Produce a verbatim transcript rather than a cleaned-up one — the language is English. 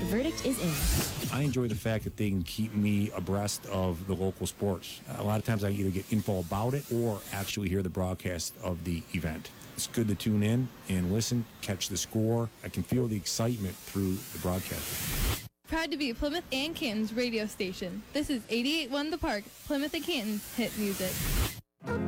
verdict is in. I enjoy the fact that they can keep me abreast of the local sports. A lot of times I either get info about it or actually hear the broadcast of the event. It's good to tune in and listen, catch the score. I can feel the excitement through the broadcast. Proud to be Plymouth and Canton's radio station. This is eighty-eight point one The Park, Plymouth and Canton's hit music.